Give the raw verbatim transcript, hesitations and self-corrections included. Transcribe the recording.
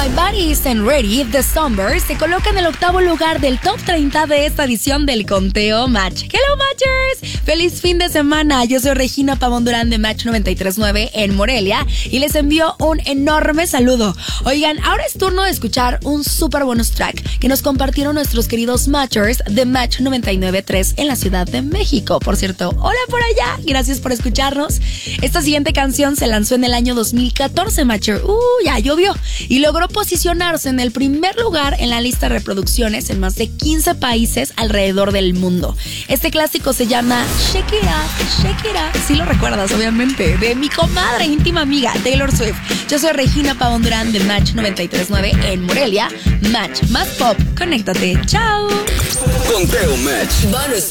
My Body Isn't Ready, The Somber, se coloca en el octavo lugar del top treinta de esta edición del Conteo Match. ¡Hello, Matchers! ¡Feliz fin de semana! Yo soy Regina Pavón Durán de Match noventa y tres punto nueve en Morelia y les envío un enorme saludo. Oigan, ahora es turno de escuchar un súper bonus track que nos compartieron nuestros queridos Matchers de Match noventa y nueve punto tres en la Ciudad de México. Por cierto, hola por allá, gracias por escucharnos. Esta siguiente canción se lanzó en el año dos mil catorce, Matcher. Uh, ya llovió. Y logró posicionarse en el primer lugar en la lista de reproducciones en más de quince países alrededor del mundo. Este clásico se llama Shake It Up, Shake It Up. Si lo recuerdas, obviamente, de mi comadre íntima amiga Taylor Swift. Yo soy Regina Pavón Durán de Match noventa y tres punto nueve en Morelia. Match más pop. Conéctate. Chao. Conteo Match. Bonus